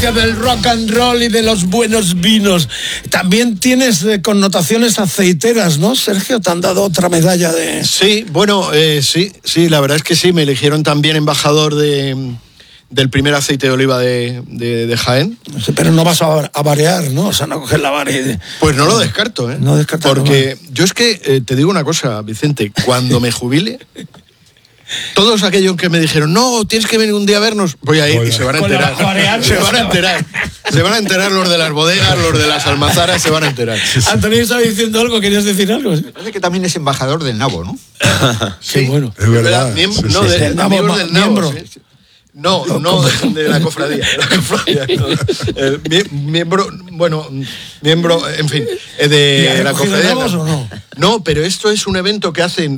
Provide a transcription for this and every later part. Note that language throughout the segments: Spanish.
provincia del rock and roll y de los buenos vinos. También tienes connotaciones aceiteras, ¿no, Sergio? Te han dado otra medalla de... Sí, bueno, sí, la verdad es que sí, me eligieron también embajador del primer aceite de oliva de Jaén. Pero no vas a variar, ¿no? O sea, no coger la vara. Pues no lo descarto, ¿eh? No descarto. Porque yo es que te digo una cosa, Vicente, cuando me jubile... Todos aquellos que me dijeron, no, tienes que venir un día a vernos, voy a ir y se van a enterar. Se van a enterar los de las bodegas, los de las almazaras, se van a enterar. Antonio estaba diciendo algo, ¿querías decir algo? Me parece que también es embajador del Nabo, ¿no? Sí, bueno. Es verdad. Del Nabo. No, de la cofradía. Miembro, en fin, de la cofradía. ¿O no? No, pero esto es un evento que hacen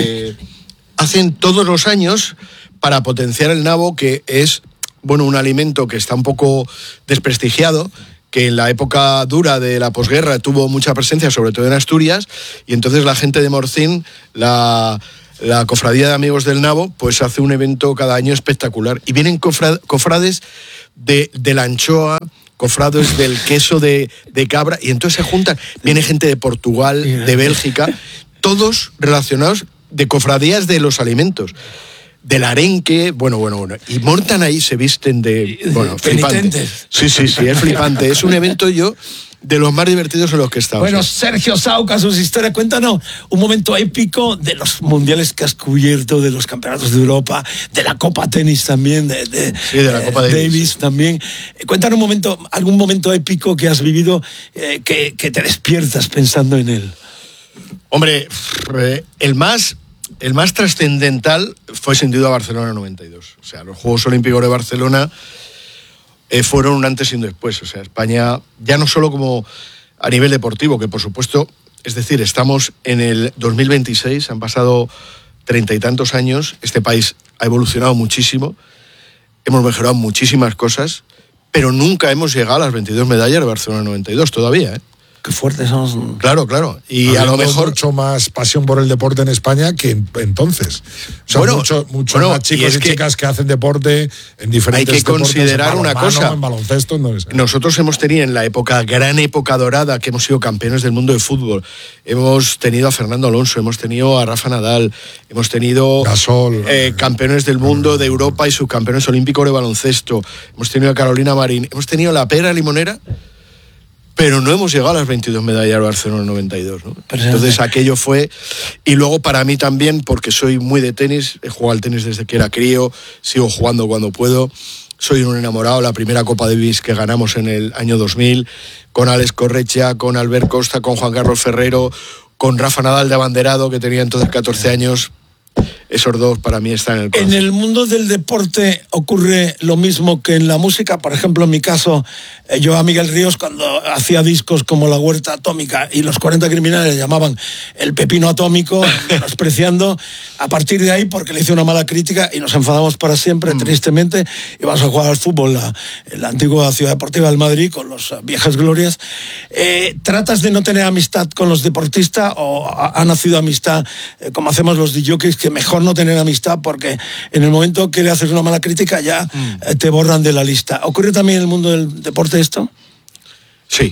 todos los años para potenciar el nabo, que es, bueno, un alimento que está un poco desprestigiado, que en la época dura de la posguerra tuvo mucha presencia, sobre todo en Asturias, y entonces la gente de Morcín, la cofradía de amigos del nabo, pues hace un evento cada año espectacular. Y vienen cofrades de la anchoa, cofrades del queso de cabra, y entonces se juntan, viene gente de Portugal, de Bélgica, todos relacionados de cofradías de los alimentos, del arenque, bueno, y montan ahí, se visten de, flipante. Sí, es flipante, es un evento de los más divertidos en los que he estado. Bueno, sí. Sergio Sauca, sus historias, cuéntanos un momento épico de los mundiales que has cubierto, de los campeonatos de Europa, de la Copa Tenis también, de la Copa Davis también. Cuéntanos algún momento épico que has vivido, que te despiertas pensando en él. Hombre, el más trascendental fue sin duda Barcelona 92. O sea, los Juegos Olímpicos de Barcelona fueron un antes y un después. O sea, España, ya no solo como a nivel deportivo, que por supuesto, es decir, estamos en el 2026, han pasado 30 y tantos años, este país ha evolucionado muchísimo, hemos mejorado muchísimas cosas, pero nunca hemos llegado a las 22 medallas de Barcelona 92 todavía, ¿eh? Qué fuertes somos. Claro. Y a lo mejor mucho más pasión por el deporte en España que entonces. O sea, mucho más chicos y chicas que hacen deporte en diferentes deportes. Hay que considerar una cosa. En baloncesto, no sé. Nosotros hemos tenido en la gran época dorada, que hemos sido campeones del mundo de fútbol. Hemos tenido a Fernando Alonso, hemos tenido a Rafa Nadal, hemos tenido Gasol, campeones del mundo, de Europa y subcampeones olímpicos de baloncesto. Hemos tenido a Carolina Marín, hemos tenido la pera limonera. Pero no hemos llegado a las 22 medallas de Barcelona 92, ¿no? Entonces aquello fue... Y luego para mí también, porque soy muy de tenis, he jugado al tenis desde que era crío, sigo jugando cuando puedo, soy un enamorado. La primera Copa Davis que ganamos en el año 2000, con Alex Corretja, con Albert Costa, con Juan Carlos Ferrero, con Rafa Nadal de abanderado, que tenía entonces 14 años... Esos dos para mí están en el corazón. En el mundo del deporte ocurre lo mismo que en la música. Por ejemplo, en mi caso, yo a Miguel Ríos, cuando hacía discos como La Huerta Atómica y Los 40 Criminales le llamaban el pepino atómico, menospreciando, a partir de ahí, porque le hice una mala crítica y nos enfadamos para siempre, tristemente, y vamos a jugar al fútbol en la antigua Ciudad Deportiva del Madrid con las viejas glorias. ¿Tratas de no tener amistad con los deportistas o ha nacido amistad, como hacemos los DJs, que mejor no tener amistad porque en el momento que le haces una mala crítica ya te borran de la lista? ¿Ocurre también en el mundo del deporte esto? Sí.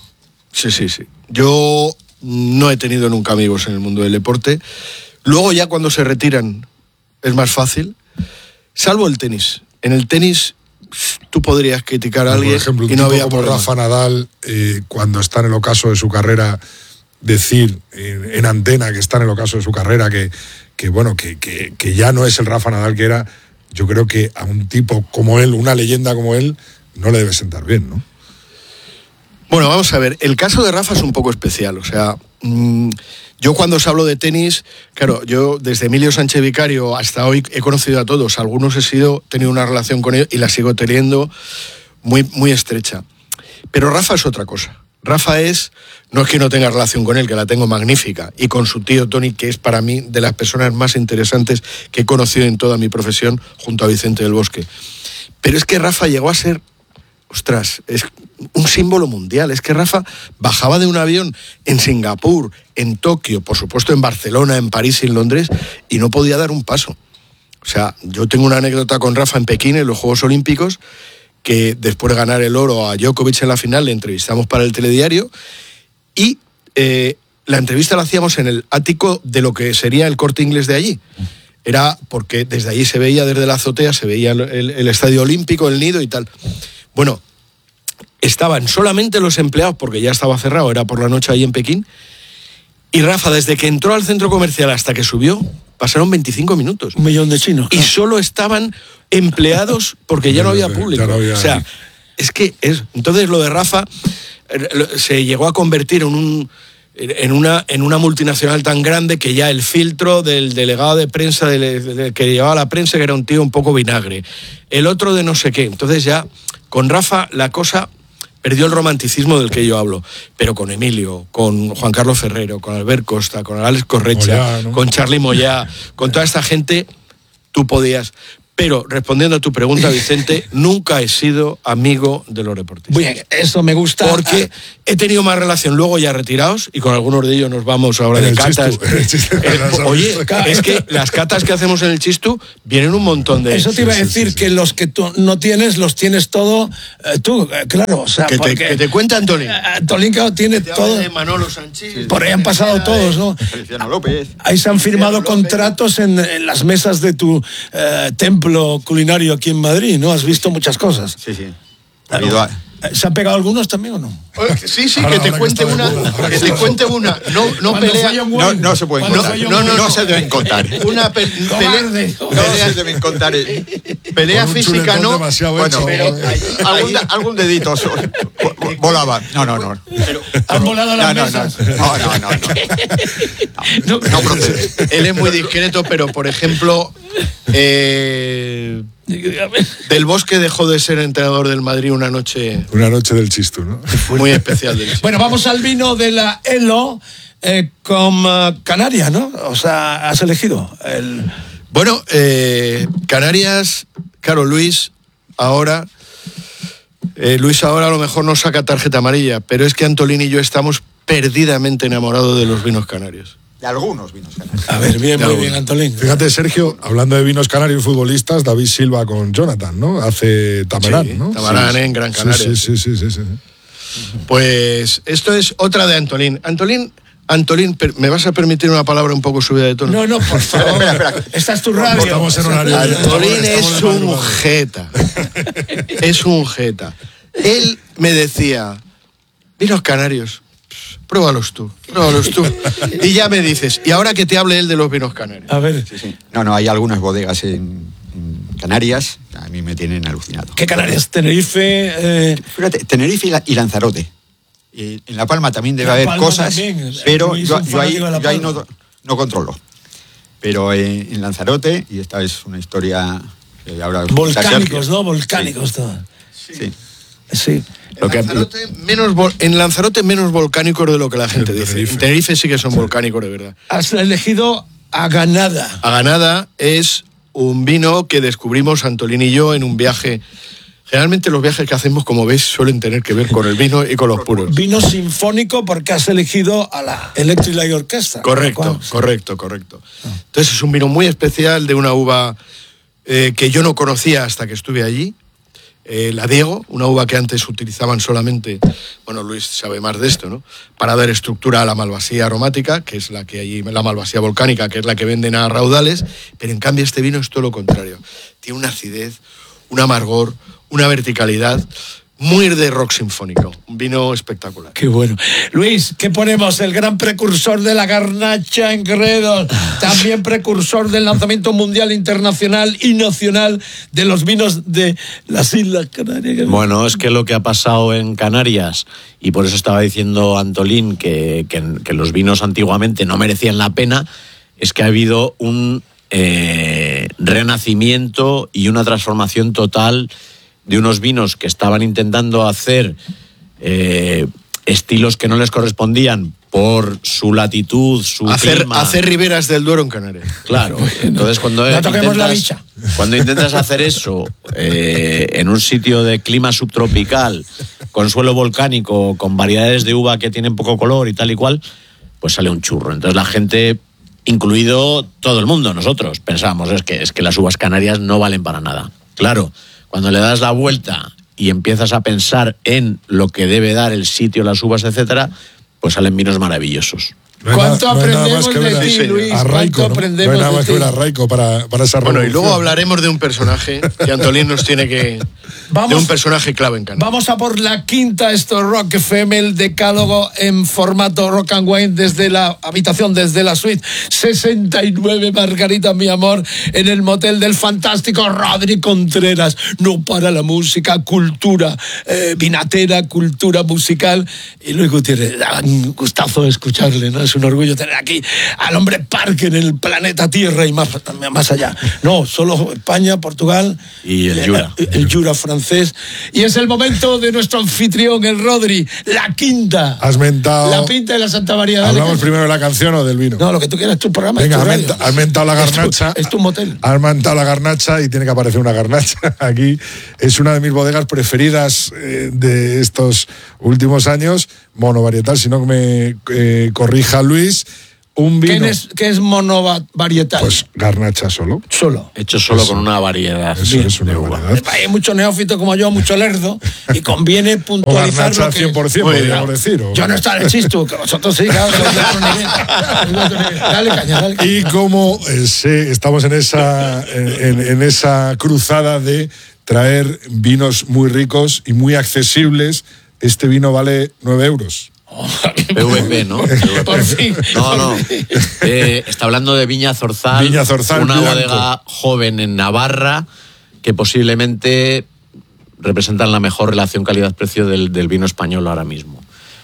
Yo no he tenido nunca amigos en el mundo del deporte. Luego ya cuando se retiran es más fácil, salvo el tenis. En el tenis tú podrías criticar a alguien, por ejemplo, y no había como Rafa Nadal, cuando está en el ocaso de su carrera, decir en antena que está en el ocaso de su carrera que ya no es el Rafa Nadal que era. Yo creo que a un tipo como él, una leyenda como él, no le debe sentar bien, ¿no? Bueno, vamos a ver, el caso de Rafa es un poco especial, o sea, yo cuando os hablo de tenis, claro, yo desde Emilio Sánchez Vicario hasta hoy he conocido a todos, algunos he tenido una relación con ellos y la sigo teniendo muy, muy estrecha, pero Rafa es otra cosa. Rafa no es que no tenga relación con él, que la tengo magnífica, y con su tío Tony, que es para mí de las personas más interesantes que he conocido en toda mi profesión, junto a Vicente del Bosque. Pero es que Rafa llegó a ser, es un símbolo mundial. Es que Rafa bajaba de un avión en Singapur, en Tokio, por supuesto en Barcelona, en París y en Londres, y no podía dar un paso. O sea, yo tengo una anécdota con Rafa en Pekín, en los Juegos Olímpicos, que después de ganar el oro a Djokovic en la final le entrevistamos para el telediario y la entrevista la hacíamos en el ático de lo que sería el Corte Inglés de allí. Era porque desde allí se veía, desde la azotea, se veía el Estadio Olímpico, el Nido y tal. Bueno, estaban solamente los empleados, porque ya estaba cerrado, era por la noche ahí en Pekín, y Rafa, desde que entró al centro comercial hasta que subió, pasaron 25 minutos. 1 millón de chinos. Y solo estaban empleados porque ya no había público. Ya no había... O sea, es que entonces lo de Rafa se llegó a convertir en una multinacional tan grande que ya el filtro del delegado de prensa, del que llevaba la prensa, que era un tío un poco vinagre, el otro de no sé qué. Entonces ya con Rafa la cosa perdió el romanticismo del que yo hablo, pero con Emilio, con Juan Carlos Ferrero, con Albert Costa, con Alex Correcha, Moyá, ¿no? con Charly Moyá, con toda esta gente, tú podías. Pero, respondiendo a tu pregunta, Vicente, nunca he sido amigo de los deportistas. Bien, eso me gusta. Porque he tenido más relación luego ya retirados, y con algunos de ellos nos vamos ahora En de el catas. Chistu. Oye, es que las catas que hacemos en el Chistu vienen un montón de... Eso te iba a decir, que los que tú no tienes, los tienes todo tú, claro. O sea, que te cuenta Antolín. Antolín, claro, tiene todo. De Manolo Sánchez. Por ahí han pasado todos, ¿no? Feliciano López. Ahí se han firmado contratos en las mesas de tu templo culinario aquí en Madrid, ¿no? Has visto muchas cosas. Sí, sí. Ha habido a- ¿Se han pegado algunos también o no? Sí, Ahora, que te ahora cuente que está de una. moda, ahora Que que te está de cuente una. No pelea. No se pueden contar. No se deben contar. Una Cobarde. No se deben contar. pelea Con un física, chuletón ¿no? demasiado Bueno, hecho. pero algún dedito volaba. No. ¿Han volado las mesas? No procede. Él es muy discreto, pero por ejemplo. Del Bosque dejó de ser entrenador del Madrid una noche Una noche del Chistu, ¿no? muy especial del Chistu. Bueno, vamos al vino de la Elo con Canarias, ¿no? O sea, has elegido el... Bueno, Canarias, claro, Luis ahora a lo mejor no saca tarjeta amarilla, pero es que Antolín y yo estamos perdidamente enamorados de los vinos canarios. De algunos vinos canarios. A ver, muy bien, Antolín. Fíjate, Sergio, hablando de vinos canarios futbolistas, David Silva con Jonathan, ¿no? Hace Tamarán, Sí, ¿no? Tamarán Sí, en Gran sí, Canaria. Sí. Pues esto es otra de Antolín. Antolín, ¿me vas a permitir una palabra un poco subida de tono? No, por favor. Espera. Esta es tu radio. Estamos en horario. Antolín Estamos es en un madrugada. jeta. Es un jeta. Él me decía, vinos canarios, pruébalos tú. Y ya me dices, y ahora que te hable él de los vinos canarios. A ver, Sí. No, hay algunas bodegas en Canarias que a mí me tienen alucinado. ¿qué Canarias? Tenerife... Fíjate, Tenerife y Lanzarote. Y en La Palma también debe La haber Palma cosas, también. pero Luis yo es un ahí fanático de La Palma. no controlo. Pero en Lanzarote, y esta es una historia que ahora... Volcánicos, ¿no? Volcánicos todo. Sí. Sí. En Lanzarote menos volcánicos de lo que la gente En dice. Tenerife. En Tenerife sí que son volcánicos de verdad. Has elegido Aganada. Aganada es un vino que descubrimos Antolín y yo en un viaje. Generalmente los viajes que hacemos, como ves, suelen tener que ver con el vino y con los puros. Vino sinfónico porque has elegido a la Electric Light Orchestra. Correcto. Entonces es un vino muy especial de una uva que yo no conocía hasta que estuve allí. La Diego, una uva que antes utilizaban solamente, bueno, Luis sabe más de esto, ¿no? Para dar estructura a la malvasía aromática, que es la que allí, la malvasía volcánica, que es la que venden a raudales, pero en cambio este vino es todo lo contrario. Tiene una acidez, un amargor, una verticalidad, muy de rock sinfónico. Un vino espectacular. Qué bueno. Luis, ¿qué ponemos? El gran precursor de la garnacha en Gredos, también precursor del lanzamiento mundial, internacional y nacional de los vinos de las Islas Canarias. Bueno, es que lo que ha pasado en Canarias, y por eso estaba diciendo Antolín que los vinos antiguamente no merecían la pena, es que ha habido un renacimiento y una transformación total de unos vinos que estaban intentando hacer estilos que no les correspondían por su latitud, su clima. Hacer riberas del Duero en Canarias. Claro, entonces cuando No toquemos la bicha. cuando intentas hacer eso en un sitio de clima subtropical, con suelo volcánico, con variedades de uva que tienen poco color y tal y cual, pues sale un churro. Entonces la gente, incluido todo el mundo, nosotros, pensábamos es que las uvas canarias no valen para nada. Claro, cuando le das la vuelta y empiezas a pensar en lo que debe dar el sitio, las uvas, etcétera, pues salen vinos maravillosos. ¿Cuánto aprendemos de ti, Luis? A Raico, ¿Cuánto aprendemos no hay nada más de que ver ti? a Raico para esa Bueno, y revolución. luego hablaremos de un personaje que Antolín nos tiene que... Vamos. de un personaje clave en Canarias. Vamos a por la quinta, esto Rock FM, el decálogo en formato Rock and Wine desde la habitación, desde la suite 69, Margarita, mi amor, en el motel del fantástico Rodri Contreras. No para la música, cultura vinatera, cultura musical. Y Luis Gutiérrez, un gustazo escucharle, ¿no? Es un orgullo tener aquí al hombre parque en el planeta Tierra y más allá. No, solo España, Portugal Y el Jura. El Jura francés. Y es el momento de nuestro anfitrión, el Rodri, la quinta. Has mentado. La pinta de la Santa María. Dale, ¿Hablamos caña. primero de la canción o del vino? No, lo que tú quieras, tu programa. Venga, es tu has radio. has mentado la garnacha. Es tu motel. Has mentado la garnacha y tiene que aparecer una garnacha aquí. Es una de mis bodegas preferidas de estos últimos años. Monovarietal, si no me corrija Luis. Un vino. ¿Qué es monovarietal? Pues garnacha solo. Solo. Hecho solo Eso. con una variedad Eso es una de uva. variedad. Hay mucho neófito como yo, mucho lerdo, y conviene O puntualizar garnacha lo que... 100%, podríamos decir. o- Yo no estaré chisto, que vosotros sí, claro. Dale caña, dale caña. Y como estamos en esa cruzada de traer vinos muy ricos y muy accesibles, este vino vale 9 euros. PVP, ¿no? Por fin. No. Está hablando de Viña Zorzal. Viña Zorzal una blanco. bodega joven en Navarra que posiblemente representan la mejor relación calidad-precio del vino español ahora mismo.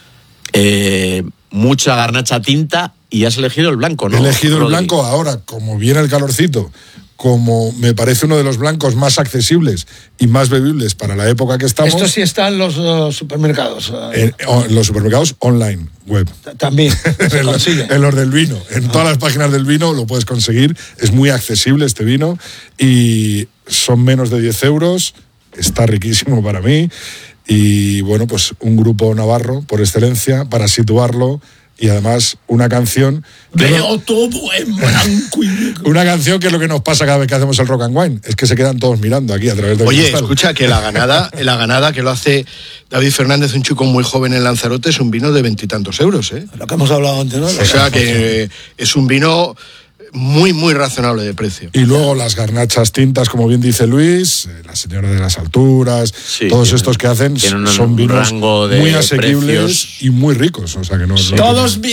Mucha garnacha tinta y has elegido el blanco, ¿no? He elegido el Rodri? blanco ahora, como viene el calorcito, como me parece uno de los blancos más accesibles y más bebibles para la época que estamos. Esto sí está en los supermercados. En los supermercados online, web. También se consigue. En los del vino. En todas las páginas del vino lo puedes conseguir. Es muy accesible este vino y son menos de 10 euros. Está riquísimo para mí. Y bueno, pues un grupo navarro por excelencia para situarlo. Y además una canción... Veo todo en blanco y negro. Una canción que es lo que nos pasa cada vez que hacemos el Rock and Wine. Es que se quedan todos mirando aquí a través de Oye, escucha, que la ganada que lo hace David Fernández, un chico muy joven en Lanzarote, es un vino de 20 y tantos euros, ¿eh? Lo que hemos hablado antes, ¿no? O sea que es un vino muy, muy razonable de precio. Y luego las garnachas tintas, como bien dice Luis, la señora de las alturas, Sí, todos tienen- estos que hacen tienen un son vinos rango de muy asequibles precios. y muy ricos. O sea que no, no Todos